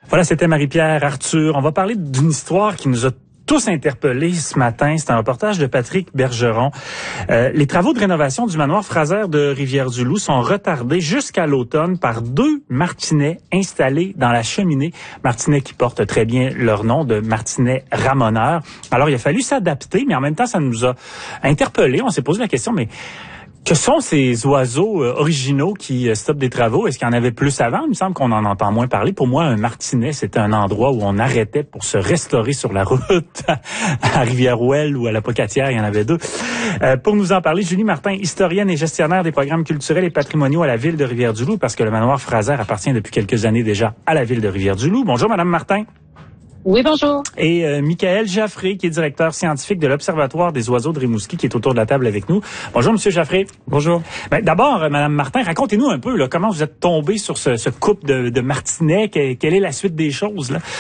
Voilà, c'était Marie-Pierre Arthur. On va parler d'une histoire qui nous a tous interpellés ce matin. C'est un reportage de Patrick Bergeron. Les travaux de rénovation du manoir Fraser de Rivière-du-Loup sont retardés jusqu'à l'automne par 2 martinets installés dans la cheminée. Martinets qui portent très bien leur nom de martinets ramoneurs. Alors, il a fallu s'adapter, mais en même temps, ça nous a interpellés. On s'est posé la question, mais que sont ces oiseaux originaux qui stoppent des travaux? Est-ce qu'il y en avait plus avant? Il me semble qu'on en entend moins parler. Pour moi, un martinet, c'était un endroit où on arrêtait pour se restaurer sur la route à Rivière-Ouelle ou à la Pocatière. Il y en avait 2. Pour nous en parler, Julie Martin, historienne et gestionnaire des programmes culturels et patrimoniaux à la ville de Rivière-du-Loup, parce que le manoir Fraser appartient depuis quelques années déjà à la ville de Rivière-du-Loup. Bonjour, Madame Martin. Oui, bonjour. Et Michael Jaffré, qui est directeur scientifique de l'Observatoire des oiseaux de Rimouski, qui est autour de la table avec nous. Bonjour, Monsieur Jaffré. Bonjour. D'abord, Madame Martin, racontez-nous un peu comment vous êtes tombé sur ce couple de martinets. Quelle est la suite des choses, là?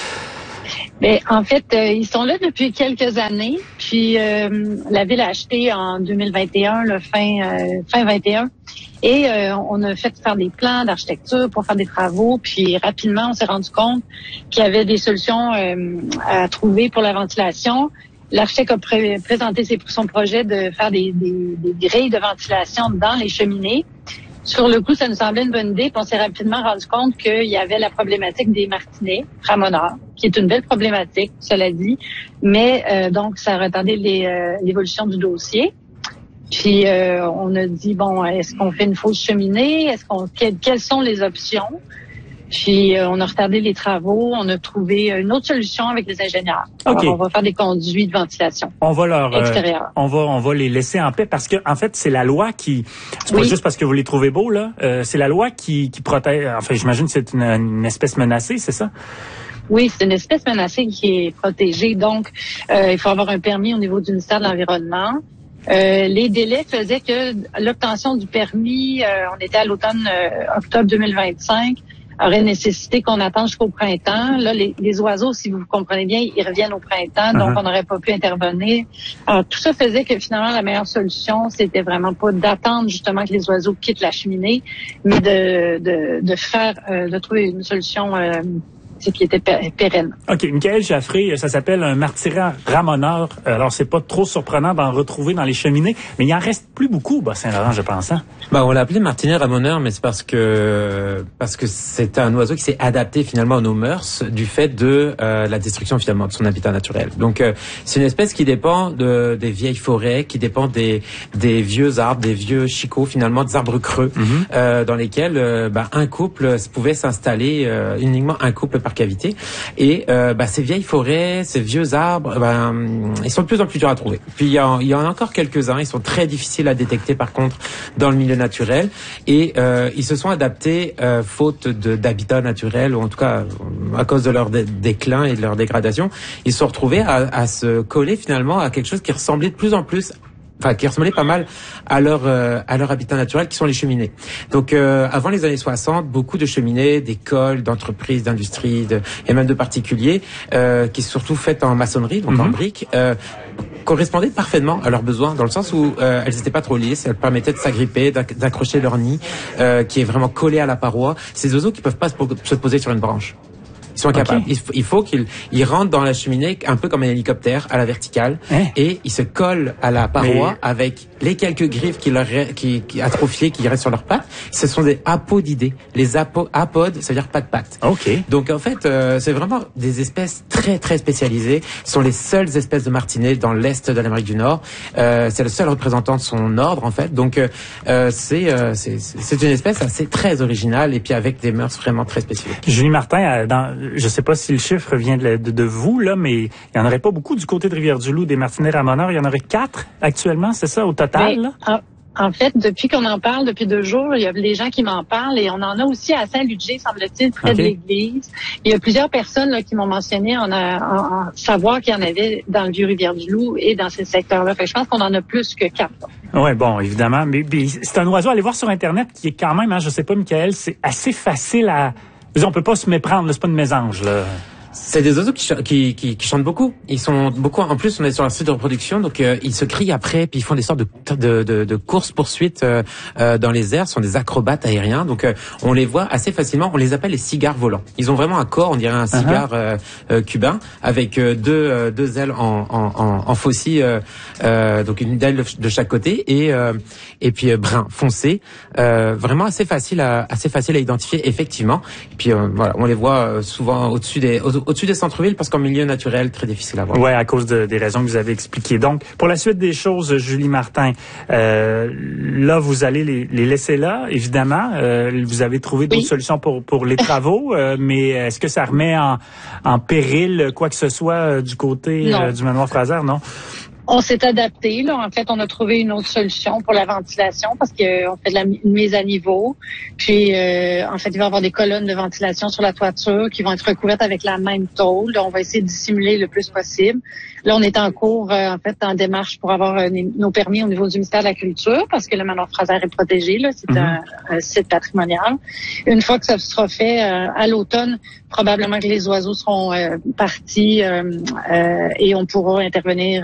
Mais en fait, ils sont là depuis quelques années. Puis la ville a acheté en 2021, fin 21. Et on a fait faire des plans d'architecture pour faire des travaux. Puis rapidement, on s'est rendu compte qu'il y avait des solutions à trouver pour la ventilation. L'architecte a présenté son projet de faire des grilles de ventilation dans les cheminées. Sur le coup, ça nous semblait une bonne idée, puis on s'est rapidement rendu compte qu'il y avait la problématique des martinets ramoneurs, qui est une belle problématique, cela dit, mais donc ça a retardé l'évolution du dossier. Puis on a dit, bon, est-ce qu'on fait une fausse cheminée? Quelles sont les options? Puis on a retardé les travaux, on a trouvé une autre solution avec les ingénieurs. Okay. Alors, on va faire des conduits de ventilation. On va leur extérieur. On va les laisser en paix parce que en fait c'est la loi qui, c'est pas juste parce que vous les trouvez beaux là, c'est la loi qui protège. Enfin, j'imagine que c'est une espèce menacée, c'est ça? Oui, c'est une espèce menacée qui est protégée, donc il faut avoir un permis au niveau du ministère de l'Environnement. Les délais faisaient que l'obtention du permis, on était à l'automne octobre 2025. Aurait nécessité qu'on attende jusqu'au printemps. Là, les oiseaux, si vous comprenez bien, ils reviennent au printemps, donc on n'aurait pas pu intervenir. Alors, tout ça faisait que finalement, la meilleure solution, c'était vraiment pas d'attendre justement que les oiseaux quittent la cheminée, mais de trouver une solution qui était pérenne. OK. Michael Jaffré, ça s'appelle un martinet ramoneur. Alors, c'est pas trop surprenant d'en retrouver dans les cheminées, mais il en reste plus beaucoup au Bas-Saint-Laurent, je pense. Hein? On l'a appelé martinet ramoneur, mais c'est parce que c'est un oiseau qui s'est adapté finalement à nos mœurs du fait de la destruction finalement de son habitat naturel. Donc, c'est une espèce qui dépend des vieilles forêts, qui dépend des vieux arbres, des vieux chicots finalement, des arbres creux, dans lesquels un couple pouvait s'installer, uniquement un couple par cavité. Et ces vieilles forêts, ces vieux arbres, ils sont de plus en plus durs à trouver. Puis il y en a encore quelques-uns, ils sont très difficiles à détecter par contre dans le milieu naturel. Et ils se sont adaptés faute d'habitat naturel, ou en tout cas à cause de leur déclin et de leur dégradation. Ils se sont retrouvés à se coller finalement à quelque chose qui ressemblait de plus en plus, qui ressemblait pas mal à leur habitat naturel, qui sont les cheminées. Donc avant les années 60, beaucoup de cheminées, d'écoles, d'entreprises, d'industries et même de particuliers, qui sont surtout faites en maçonnerie, donc en briques, correspondaient parfaitement à leurs besoins, dans le sens où elles n'étaient pas trop lisses, elles permettaient de s'agripper, d'accrocher leur nid, qui est vraiment collé à la paroi. Ces oiseaux qui peuvent pas se poser sur une branche. Ils sont incapables. Okay. Il faut qu'ils rentrent dans la cheminée un peu comme un hélicoptère à la verticale, et ils se collent à la paroi avec les quelques griffes qui atrophiées qui restent sur leurs pattes. Ce sont des apodidés. Les apodes, ça veut dire pas de pattes. Okay. Donc en fait, c'est vraiment des espèces très très spécialisées. Ce sont les seules espèces de martinets dans l'est de l'Amérique du Nord. C'est le seul représentant de son ordre en fait. Donc c'est une espèce assez très originale et puis avec des mœurs vraiment très spécifiques. Julie Martin, je sais pas si le chiffre vient de vous, là, mais il y en aurait pas beaucoup du côté de Rivière-du-Loup, des martinets ramoneurs. Il y en aurait 4 actuellement, c'est ça, au total? Là? En fait, depuis qu'on en parle, depuis 2 jours, il y a des gens qui m'en parlent et on en a aussi à Saint-Ludger, semble-t-il, près de l'église. Il y a plusieurs personnes là, qui m'ont mentionné en savoir qu'il y en avait dans le Vieux-Rivière-du-Loup et dans ces secteurs-là. Fait que je pense qu'on en a plus que 4. Oui, bon, évidemment. Mais c'est un oiseau, allez voir sur Internet, qui est quand même, je sais pas, Michael, c'est assez facile à... On peut pas se méprendre, là, c'est pas une mésange, là. C'est des oiseaux qui chantent beaucoup. Ils sont beaucoup. En plus, on est sur un site de reproduction, donc ils se crient après, puis ils font des sortes de courses poursuites dans les airs. Ce sont des acrobates aériens, donc on les voit assez facilement. On les appelle les cigares volants. Ils ont vraiment un corps, on dirait un cigare cubain, avec deux ailes en faucille, donc une aile de chaque côté et puis brun foncé, vraiment assez facile à identifier effectivement. Et puis voilà, on les voit souvent au-dessus des centres-villes parce qu'en milieu naturel, très difficile à voir. Ouais, à cause des raisons que vous avez expliquées. Donc, pour la suite des choses, Julie Martin, là, vous allez les laisser là, évidemment. Vous avez trouvé d'autres solutions pour les travaux, mais est-ce que ça remet en péril quoi que ce soit du côté du manoir Fraser, non? On s'est adapté, là. En fait, on a trouvé une autre solution pour la ventilation parce qu'on fait une mise à niveau. Puis, en fait, il va y avoir des colonnes de ventilation sur la toiture qui vont être recouvertes avec la même tôle. Là, on va essayer de dissimuler le plus possible. Là, on est en cours, en démarche pour avoir nos permis au niveau du ministère de la Culture parce que le manoir Fraser est protégé. Là, c'est un site patrimonial. Une fois que ça sera fait à l'automne, probablement que les oiseaux seront partis et on pourra intervenir